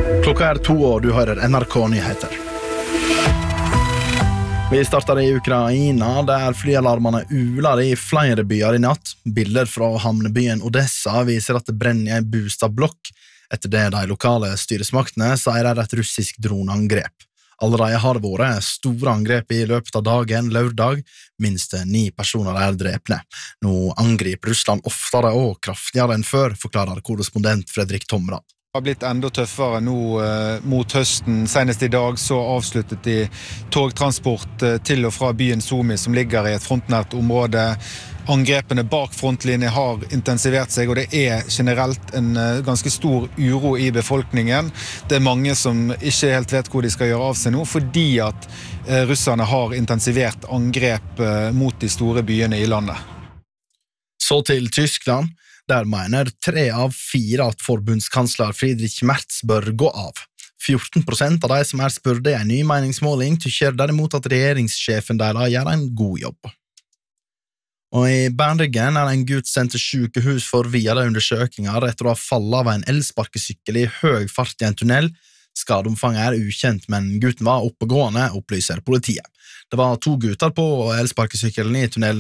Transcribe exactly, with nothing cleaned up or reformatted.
Klokka er to, og du hører N R K-nyheter. Vi starter i Ukraina, der flyalarmene uler i flere byer i natt. Bilder fra havnebyen Odessa viser at det brenner i en boligblokk, etter det de lokale styresmaktene sier er et russisk droneangrep. Allerede har det vært store angrep i løpet av dagen, lørdag. Minst ni personer er drepne. Nå angriper Russland oftere og kraftigere enn før, forklarer korrespondent Fredrik Tomra. Det har blitt enda tøffere nå eh, mot høsten. Senest i dag så avsluttet de togtransport eh, til og fra byen Sumy, som ligger i et frontnært område. Angrepene bak frontlinje har intensivert seg, og det er generelt en eh, ganske stor uro i befolkningen. Det er mange som ikke helt vet hvor de skal gjøre av seg nå, fordi at eh, russerne har intensivert angrep eh, mot de store byene i landet. Så til Tyskland. Der mener tre av fire at forbundskansler Friedrich Merz bør gå av. fjorten prosent av de som er spurte i en ny meningsmåling tykker derimot at regjeringssjefen deres gjør en god jobb. Og i Bergen er en gutt sendt til sykehus for videre undersøkelser etter å ha fallet av en elsparkesykkel i høy fart i en tunnel. Skadeomfanget er ukjent, men gutten var oppegående, opplyser politiet. Det var to gutter på elsparkesykkelen i tunnelen